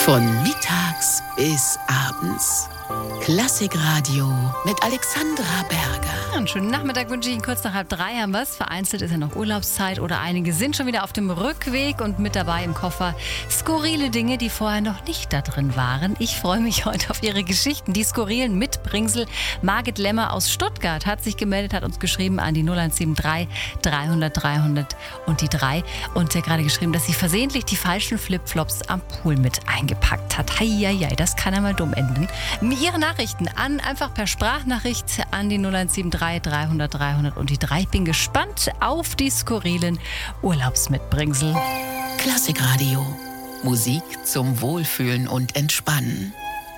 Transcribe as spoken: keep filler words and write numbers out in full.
Von mittags bis abends. Klassikradio mit Alexandra Berger. Einen schönen Nachmittag wünsche ich Ihnen. Kurz nach halb drei haben wir es. Vereinzelt ist ja noch Urlaubszeit oder einige sind schon wieder auf dem Rückweg und mit dabei im Koffer skurrile Dinge, die vorher noch nicht da drin waren. Ich freue mich heute auf Ihre Geschichten. Die skurrilen Mitbringsel. Margit Lemmer aus Stuttgart hat sich gemeldet, hat uns geschrieben an die null eins sieben drei dreihundert dreihundert und die drei. Und sie hat gerade geschrieben, dass sie versehentlich die falschen Flipflops am Pool mit eingepackt hat. Heieiei, das kann ja mal dumm enden. Ihre Nachrichten an, einfach per Sprachnachricht an die null eins sieben drei dreihundert dreihundert und die drei. Ich bin gespannt auf die skurrilen Urlaubsmitbringsel. Klassikradio. Musik zum Wohlfühlen und Entspannen.